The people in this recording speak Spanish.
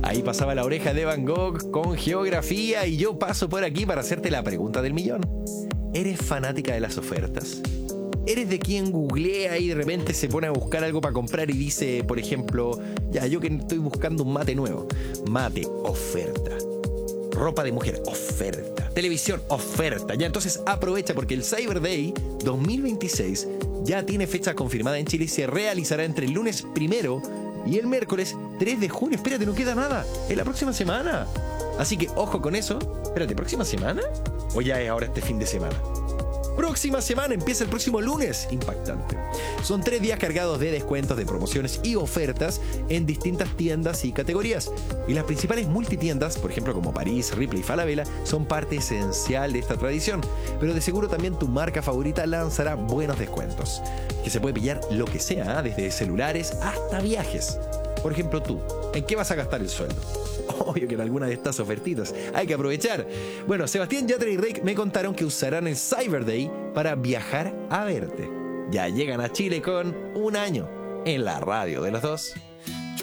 Ahí pasaba la oreja de Van Gogh con geografía y yo paso por aquí para hacerte la pregunta del millón. ¿Eres fanática de las ofertas? ¿Eres de quien googlea y de repente se pone a buscar algo para comprar y dice, por ejemplo, ya, yo que estoy buscando un mate nuevo? Mate, oferta. Ropa de mujer, oferta. Televisión, oferta. Ya, entonces aprovecha porque el Cyber Day 2026 ya tiene fecha confirmada en Chile y se realizará entre el lunes 1 y el miércoles 3 de junio. Espérate, no queda nada. Es la próxima semana. Así que ojo con eso. Espérate, ¿próxima semana? ¿O ya es ahora este fin de semana? Próxima semana, empieza el próximo lunes. Impactante. Son 3 días cargados de descuentos, de promociones y ofertas en distintas tiendas y categorías. Y las principales multitiendas, por ejemplo como París, Ripley y Falabella, son parte esencial de esta tradición. Pero de seguro también tu marca favorita lanzará buenos descuentos. Que se puede pillar lo que sea, desde celulares hasta viajes. Por ejemplo tú, ¿en qué vas a gastar el sueldo? Obvio que en alguna de estas ofertitas. Hay que aprovechar. Bueno, Sebastián Yatra y Rake me contaron que usarán el Cyber Day para viajar a verte. Ya llegan a Chile con un año en la radio de los dos.